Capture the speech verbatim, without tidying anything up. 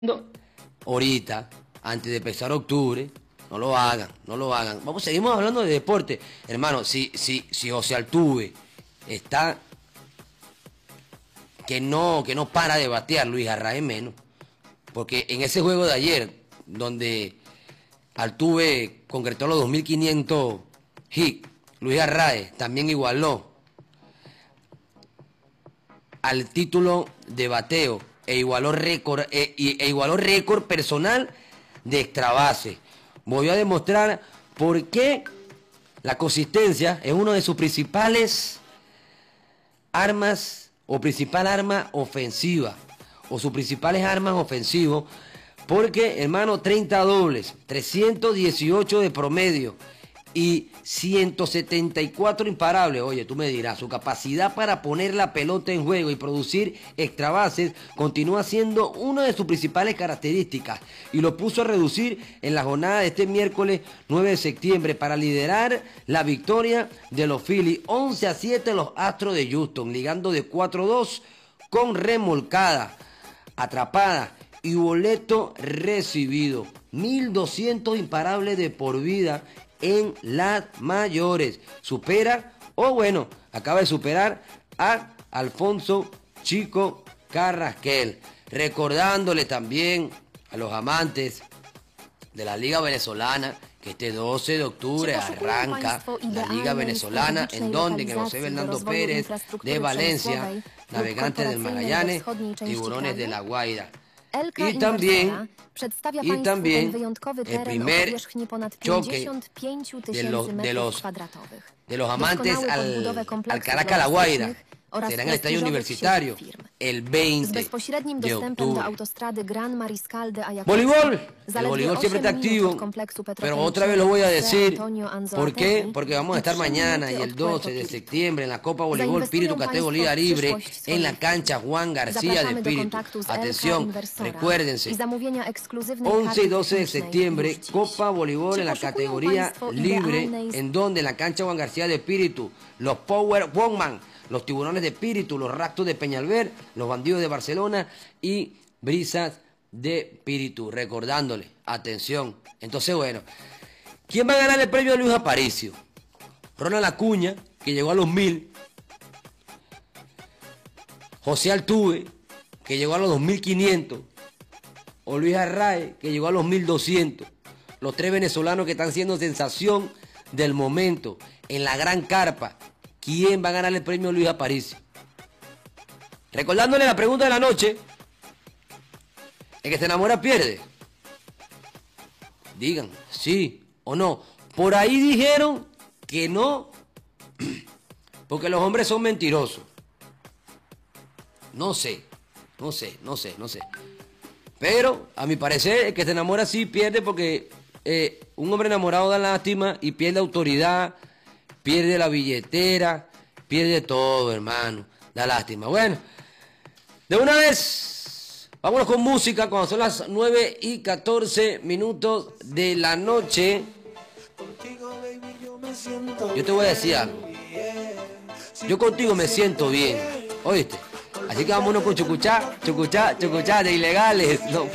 ahorita, antes de empezar octubre, no lo hagan, no lo hagan. Vamos, seguimos hablando de deporte. Hermano, si, si, si José Altuve está que no, que no para de batear, Luis Arraez menos. Porque en ese juego de ayer, donde Altuve concretó los dos mil quinientos hits, Luis Arraez también igualó al título de bateo e igualó récord e, e igualó récord personal de extra base. Voy a demostrar por qué la consistencia es una de sus principales armas o principal arma ofensiva o sus principales armas ofensivos, porque hermano, treinta dobles, trescientos dieciocho de promedio y ciento setenta y cuatro imparables. Oye, tú me dirás, su capacidad para poner la pelota en juego y producir extra bases continúa siendo una de sus principales características, y lo puso a reducir en la jornada de este miércoles nueve de septiembre para liderar la victoria de los Phillies once a siete los Astros de Houston, ligando de cuatro a dos con remolcada, atrapada y boleto recibido. mil doscientos imparables de por vida en las mayores. Supera, o bueno, acaba de superar a Alfonso Chico Carrasquel. Recordándole también a los amantes de la Liga Venezolana que este doce de octubre arranca la Liga Venezolana, en donde que José Bernardo Pérez de Valencia, Navegantes del Magallanes, Tiburones de La Guaira. Y también, y también el primer choque de los, de los, de los amantes al, al Caracas La Guaira será en el Estadio Universitario el veinte de octubre. Voleibol, el voleibol siempre está activo, pero otra vez lo voy a decir. ¿Por qué? Porque vamos a estar mañana y el doce de septiembre en la Copa Voleibol Espíritu Categoría Libre en la cancha Juan García de Espíritu. Atención, recuérdense, once y doce de septiembre, Copa Voleibol en la categoría libre, en donde en la cancha Juan García de Espíritu, los Power Woman, los Tiburones de Espíritu, los Raptors de Peñalver, los Bandidos de Barcelona y Brisas de Espíritu. Recordándole, atención. Entonces, bueno, ¿quién va a ganar el premio a Luis Aparicio? Ronald Acuña, que llegó a los mil. José Altuve, que llegó a los dos mil quinientos. O Luis Arraez, que llegó a los mil doscientos. Los tres venezolanos que están siendo sensación del momento en la gran carpa. ¿Quién va a ganar el premio Luis Aparicio? Recordándole la pregunta de la noche: ¿el que se enamora pierde? Digan sí o no. Por ahí dijeron que no, porque los hombres son mentirosos. No sé, no sé, no sé, no sé. Pero a mi parecer el que se enamora sí pierde, porque eh, un hombre enamorado da lástima y pierde autoridad, pierde la billetera, pierde todo, hermano. Da lástima. Bueno, de una vez, vámonos con música cuando son las nueve y catorce minutos de la noche. Yo te voy a decir algo. Yo contigo me siento bien, ¿oíste? Así que vámonos con Chucuchá, Chucuchá, Chucuchá de Ilegales. No.